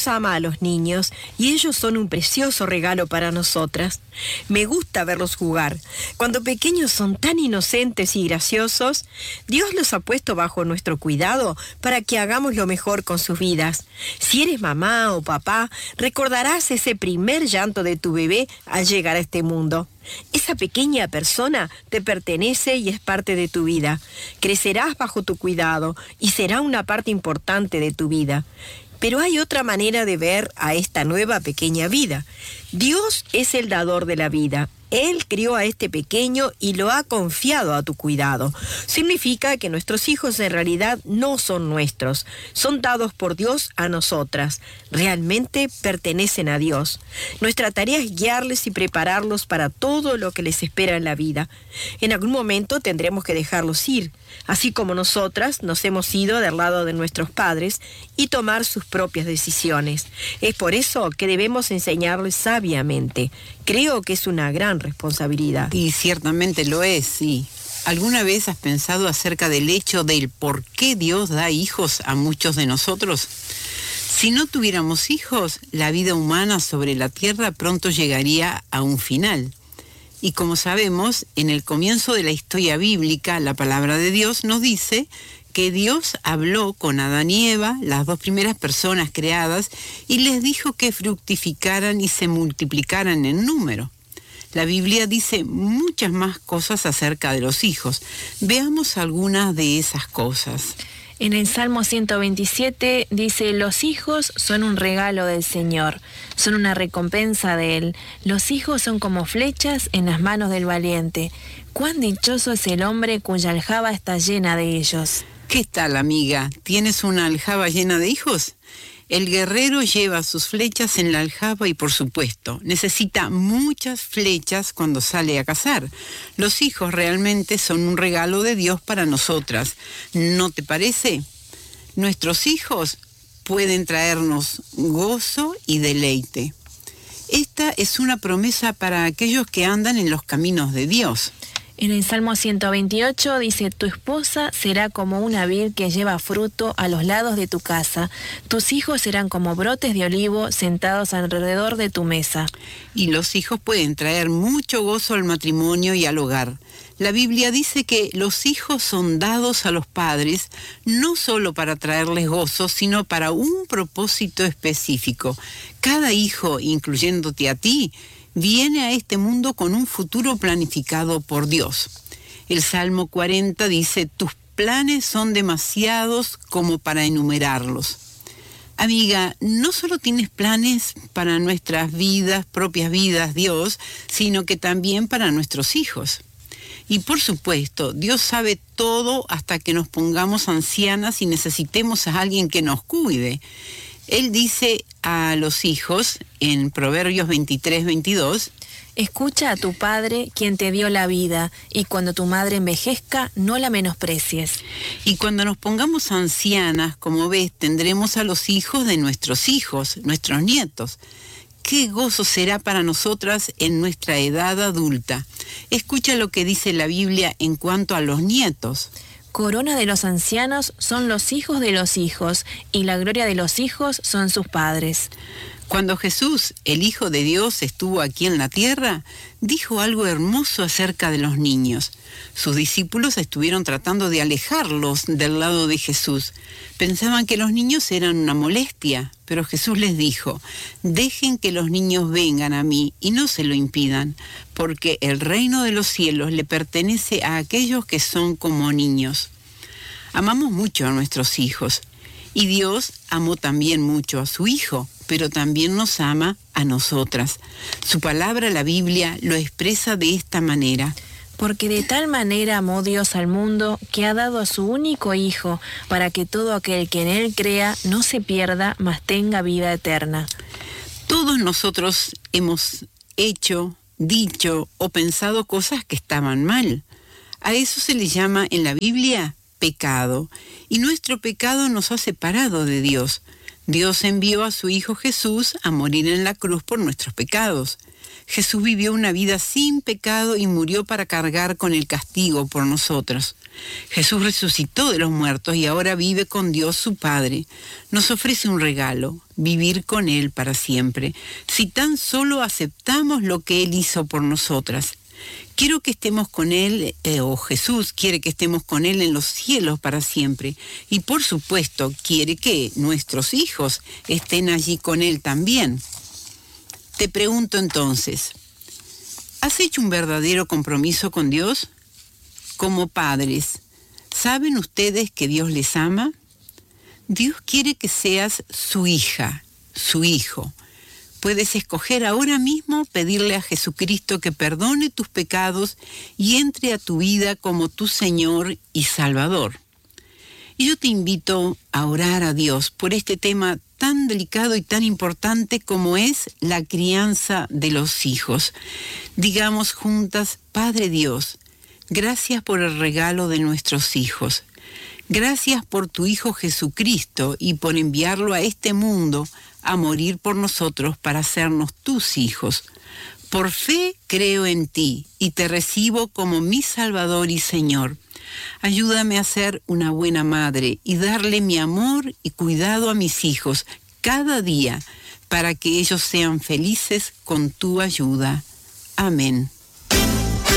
Dios ama a los niños y ellos son un precioso regalo para nosotras. Me gusta verlos jugar. Cuando pequeños son tan inocentes y graciosos, Dios los ha puesto bajo nuestro cuidado para que hagamos lo mejor con sus vidas. Si eres mamá o papá, recordarás ese primer llanto de tu bebé al llegar a este mundo. Esa pequeña persona te pertenece y es parte de tu vida. Crecerás bajo tu cuidado y será una parte importante de tu vida. Pero hay otra manera de ver a esta nueva pequeña vida. Dios es el dador de la vida. Él crió a este pequeño y lo ha confiado a tu cuidado. Significa que nuestros hijos en realidad no son nuestros, son dados por Dios a nosotras. Realmente pertenecen a Dios. Nuestra tarea es guiarles y prepararlos para todo lo que les espera en la vida. En algún momento tendremos que dejarlos ir, así como nosotras nos hemos ido del lado de nuestros padres y tomar sus propias decisiones. Es por eso que debemos enseñarles sabiamente. Creo que es una gran responsabilidad. Y ciertamente lo es, sí. ¿Alguna vez has pensado acerca del hecho del por qué Dios da hijos a muchos de nosotros? Si no tuviéramos hijos, la vida humana sobre la tierra pronto llegaría a un final. Y como sabemos, en el comienzo de la historia bíblica, la palabra de Dios nos dice que Dios habló con Adán y Eva, las dos primeras personas creadas, y les dijo que fructificaran y se multiplicaran en número. La Biblia dice muchas más cosas acerca de los hijos. Veamos algunas de esas cosas. En el Salmo 127 dice: los hijos son un regalo del Señor, son una recompensa de Él. Los hijos son como flechas en las manos del valiente. Cuán dichoso es el hombre cuya aljaba está llena de ellos. ¿Qué tal, amiga? ¿Tienes una aljaba llena de hijos? El guerrero lleva sus flechas en la aljaba y, por supuesto, necesita muchas flechas cuando sale a cazar. Los hijos realmente son un regalo de Dios para nosotras. ¿No te parece? Nuestros hijos pueden traernos gozo y deleite. Esta es una promesa para aquellos que andan en los caminos de Dios. En el Salmo 128 dice: tu esposa será como una vid que lleva fruto a los lados de tu casa. Tus hijos serán como brotes de olivo sentados alrededor de tu mesa. Y los hijos pueden traer mucho gozo al matrimonio y al hogar. La Biblia dice que los hijos son dados a los padres no solo para traerles gozo, sino para un propósito específico. Cada hijo, incluyéndote a ti, viene a este mundo con un futuro planificado por Dios. El Salmo 40 dice: tus planes son demasiados como para enumerarlos. Amiga, no solo tienes planes para nuestras vidas, propias vidas, Dios, sino que también para nuestros hijos. Y por supuesto, Dios sabe todo hasta que nos pongamos ancianas y necesitemos a alguien que nos cuide. Él dice a los hijos en Proverbios 23-22: escucha a tu padre, quien te dio la vida, y cuando tu madre envejezca, no la menosprecies. Y cuando nos pongamos ancianas, como ves, tendremos a los hijos de nuestros hijos, nuestros nietos. ¡Qué gozo será para nosotras en nuestra edad adulta! Escucha lo que dice la Biblia en cuanto a los nietos. Corona de los ancianos son los hijos de los hijos, y la gloria de los hijos son sus padres. Cuando Jesús, el Hijo de Dios, estuvo aquí en la tierra, dijo algo hermoso acerca de los niños. Sus discípulos estuvieron tratando de alejarlos del lado de Jesús. Pensaban que los niños eran una molestia, pero Jesús les dijo: dejen que los niños vengan a mí y no se lo impidan, porque el reino de los cielos le pertenece a aquellos que son como niños. Amamos mucho a nuestros hijos, y Dios amó también mucho a su Hijo, pero también nos ama a nosotras. Su palabra, la Biblia, lo expresa de esta manera: porque de tal manera amó Dios al mundo, que ha dado a su único Hijo, para que todo aquel que en Él crea no se pierda, mas tenga vida eterna. Todos nosotros hemos hecho, dicho o pensado cosas que estaban mal. A eso se le llama en la Biblia pecado, y nuestro pecado nos ha separado de Dios. Dios envió a su Hijo Jesús a morir en la cruz por nuestros pecados. Jesús vivió una vida sin pecado y murió para cargar con el castigo por nosotros. Jesús resucitó de los muertos y ahora vive con Dios su Padre. Nos ofrece un regalo, vivir con Él para siempre, si tan solo aceptamos lo que Él hizo por nosotras. Quiero que estemos con Él, o Jesús quiere que estemos con Él en los cielos para siempre. Y por supuesto quiere que nuestros hijos estén allí con Él también. Te pregunto entonces, ¿has hecho un verdadero compromiso con Dios? Como padres, ¿saben ustedes que Dios les ama? Dios quiere que seas su hija, su hijo. Puedes escoger ahora mismo pedirle a Jesucristo que perdone tus pecados y entre a tu vida como tu Señor y Salvador. Y yo te invito a orar a Dios por este tema tan delicado y tan importante como es la crianza de los hijos. Digamos juntas, Padre Dios, gracias por el regalo de nuestros hijos. Gracias por tu Hijo Jesucristo y por enviarlo a este mundo a morir por nosotros para hacernos tus hijos. Por fe creo en ti y te recibo como mi Salvador y Señor. Ayúdame a ser una buena madre y darle mi amor y cuidado a mis hijos cada día para que ellos sean felices con tu ayuda. Amén.